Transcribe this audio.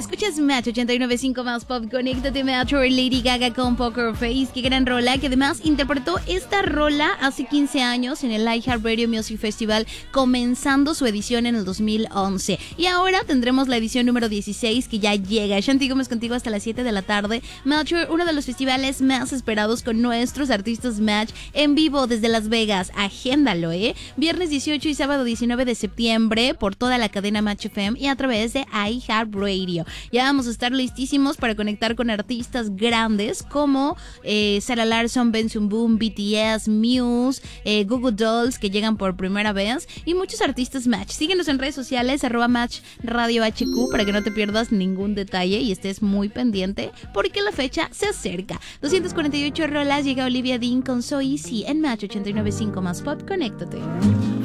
Escuchas Match 89.5 más pop. Conéctate, Match, Lady Gaga con Poker Face. Qué gran rola, que además interpretó esta rola hace 15 años en el iHeartRadio Music Festival, comenzando su edición en el 2011. Y ahora tendremos la edición número 16 que ya llega. Shanti Gómez contigo hasta las 7 de la tarde. Match, uno de los festivales más esperados con nuestros artistas Match en vivo desde Las Vegas. Agéndalo, Viernes 18 y sábado 19 de septiembre por toda la cadena Match FM y a través de iHeartRadio. Ya vamos a estar listísimos para conectar con artistas grandes como Sarah Larsson, Benson Boom, BTS, Muse, Google Dolls, que llegan por primera vez, y muchos artistas Match. Síguenos en redes sociales, @Match Radio HQ, para que no te pierdas ningún detalle y estés muy pendiente porque la fecha se acerca. 248 rolas, llega Olivia Dean con So Easy en Match 89.5 más pop. Conéctate.